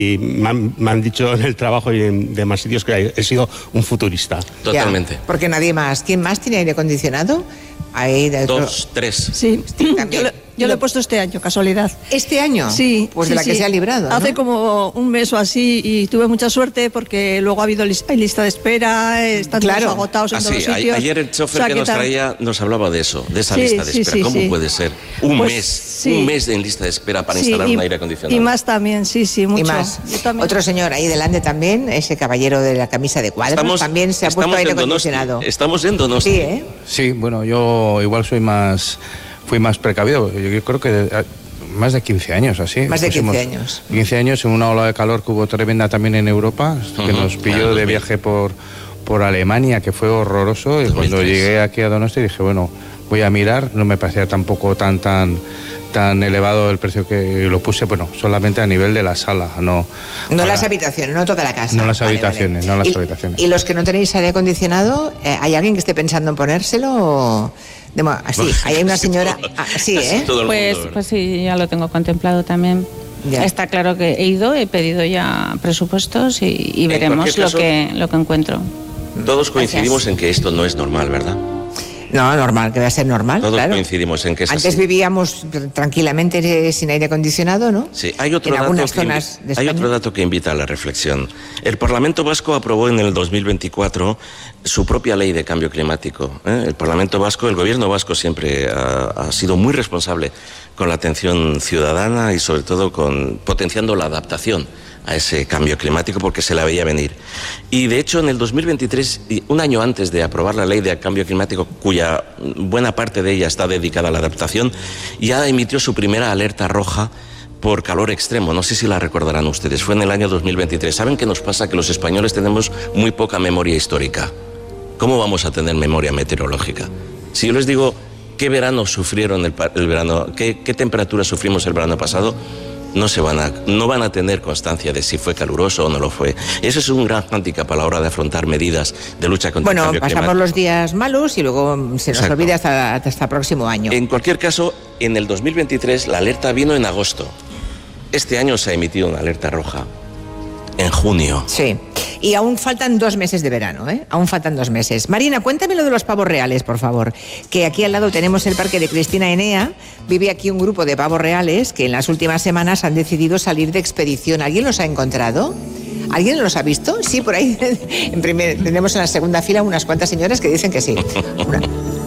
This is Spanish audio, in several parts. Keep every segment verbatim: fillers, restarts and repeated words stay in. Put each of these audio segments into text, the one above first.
Y me han, me han dicho en el trabajo y en demás sitios que he sido un futurista. Totalmente. Ya, porque nadie más. ¿Quién más tiene aire acondicionado? Hay de otro... Dos, tres. Sí, yo, lo, yo lo he puesto este año, casualidad. ¿Este año? Sí. Pues sí, de la que sí. se ha librado, ¿no? Hace como un mes o así y tuve mucha suerte porque luego ha habido lis- hay lista de espera, están Claro. todos agotados en Ah, todos sí, los sitios. ayer el chofer O sea, que nos tal- traía nos hablaba de eso, de esa Sí, lista de sí, espera. sí, ¿Cómo sí. puede ser? Un Pues, mes, sí. un mes en lista de espera para Sí, instalar y, un aire acondicionado. y más también, sí, sí, mucho. Y más. Yo también. Otro señor ahí delante también, ese caballero de la camisa de cuadros, también se ha puesto estamos aire en Donosti, acondicionado. Estamos en Donosti. Sí, ¿eh? Sí, bueno, yo igual soy más, fui más precavido. Yo creo que de- más de quince años, así. Más de Pusimos quince años. quince años en una ola de calor que hubo tremenda también en Europa, que Ujú. nos pilló Claro, de dos mil. viaje por, por Alemania, que fue horroroso. Y dos mil cuando tres. llegué aquí a Donosti dije, bueno, voy a mirar, no me parecía tampoco tan, tan, tan elevado el precio que lo puse, bueno, solamente a nivel de la sala, no... No para- las habitaciones, no toda la casa. No las Vale, habitaciones, vale. no las ¿Y, habitaciones. ¿Y los que no tenéis aire acondicionado, eh, hay alguien que esté pensando en ponérselo? O... De mo- ah, sí, ahí hay una señora... Ah, sí, ¿eh? Todo el Pues, mundo, pues sí, ya lo tengo contemplado también. Ya. Está claro que he ido, he pedido ya presupuestos y, y veremos cualquier caso- lo que lo que encuentro. Todos coincidimos en que esto no es normal, ¿verdad? No, normal, que va a ser normal, Todos claro. coincidimos en que es Antes así. vivíamos tranquilamente eh, sin aire acondicionado, ¿no? Sí, hay otro, En dato algunas que, zonas invi- de hay España. otro dato que invita a la reflexión. El Parlamento Vasco aprobó en el dos mil veinticuatro su propia ley de cambio climático. ¿eh? El Parlamento Vasco, el Gobierno vasco siempre ha, ha sido muy responsable con la atención ciudadana y sobre todo con potenciando la adaptación a ese cambio climático porque se la veía venir. Y de hecho en el dos mil veintitrés, y un año antes de aprobar la ley de cambio climático, cuya buena parte de ella está dedicada a la adaptación, ya emitió su primera alerta roja por calor extremo. No sé si la recordarán ustedes, fue en el año dos mil veintitrés. ¿Saben qué nos pasa? Que los españoles tenemos muy poca memoria histórica. ¿Cómo vamos a tener memoria meteorológica? Si yo les digo qué verano sufrieron el, pa- el verano, qué, qué temperatura sufrimos el verano pasado, no se van a, no van a tener constancia de si fue caluroso o no lo fue. Eso es un gran hándicap a la hora de afrontar medidas de lucha contra Bueno, el cambio pasamos climático. los días malos y luego se nos Exacto. olvida hasta, hasta el próximo año. En cualquier caso, en el dos mil veintitrés la alerta vino en agosto. Este año se ha emitido una alerta roja en junio. Sí. Y aún faltan dos meses de verano, ¿eh? Aún faltan dos meses. Marina, cuéntame lo de los pavos reales, por favor. Que aquí al lado tenemos el parque de Cristina Enea. Vive aquí un grupo de pavos reales que en las últimas semanas han decidido salir de expedición. ¿Alguien los ha encontrado? ¿Alguien los ha visto? Sí, por ahí en primer, tenemos en la segunda fila unas cuantas señoras que dicen que sí. Una.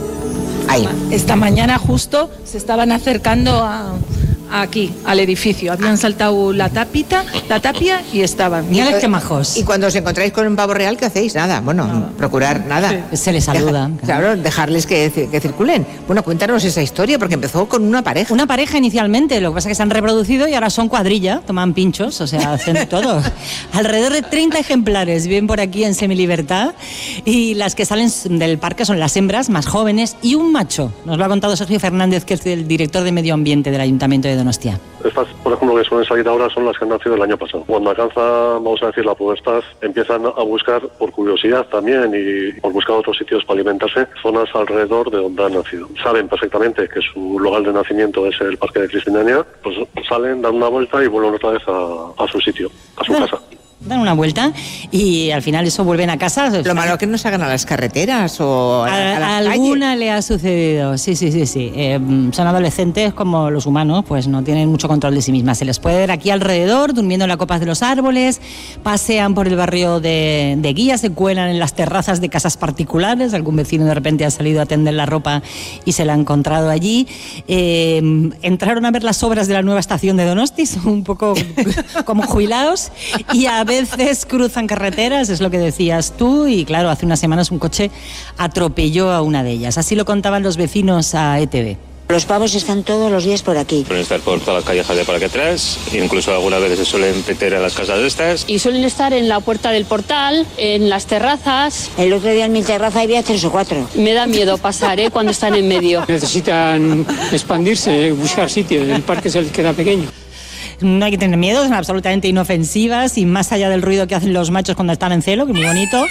Ahí. Esta mañana justo se estaban acercando a, a aquí, al edificio. Habían saltado la tapita, la tapia y estaban. Mira qué majos. Y cuando os encontráis con un pavo real, ¿qué hacéis? Nada, bueno, Nada. procurar nada. Se les saluda. Deja- claro, dejarles que, que circulen. Bueno, cuéntanos esa historia, porque empezó con una pareja. Una pareja inicialmente, lo que pasa es que se han reproducido y ahora son cuadrilla, toman pinchos, o sea, hacen todo. Alrededor de treinta ejemplares viven por aquí en semilibertad y las que salen del parque son las hembras más jóvenes y un macho. Nos lo ha contado Sergio Fernández, que es el director de Medio Ambiente del Ayuntamiento de Donostia. Estas, por ejemplo, que suelen salir ahora son las que han nacido el año pasado. Cuando alcanzan, vamos a decir, la pubertad, empiezan a buscar, por curiosidad también y por buscar otros sitios para alimentarse, zonas alrededor de donde han nacido. Saben perfectamente que su lugar de nacimiento es el Parque de Cristina Enea, pues salen, dan una vuelta y vuelven otra vez a, a su sitio, a su Bueno, casa. Dan una vuelta y al final eso vuelven a casa. Lo malo que no salgan a las carreteras o a, a A, las alguna calles. le ha sucedido, sí, sí, sí, sí. Eh, son adolescentes como los humanos, pues no tienen mucho control de sí mismas. Se les puede ver aquí alrededor, durmiendo en las copas de los árboles, pasean por el barrio de, de Guía, se cuelan en las terrazas de casas particulares. Algún vecino de repente ha salido a tender la ropa y se la ha encontrado allí. Eh, entraron a ver las obras de la nueva estación de Donosti, son un poco como jubilados, y a veces cruzan carreteras, es lo que decías tú, y claro, hace unas semanas un coche atropelló a una de ellas. Así lo contaban los vecinos a E T V. Los pavos están todos los días por aquí. Suelen estar por todas las callejas de por aquí atrás, incluso algunas veces se suelen meter a las casas de estas. Y suelen estar en la puerta del portal, en las terrazas. El otro día en mi terraza había tres o cuatro. Me da miedo pasar, ¿eh? Cuando están en medio. Necesitan expandirse, buscar sitio. El parque se les queda pequeño. No hay que tener miedo, son absolutamente inofensivas y más allá del ruido que hacen los machos cuando están en celo, que es muy bonito.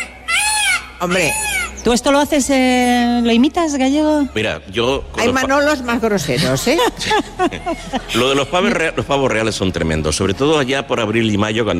Hombre, ¿tú esto lo haces, eh, lo imitas, gallego? Mira, yo... con hay los pa- manolos más groseros, ¿eh? Lo de los pavos, rea- los pavos reales son tremendos, sobre todo allá por abril y mayo, cuando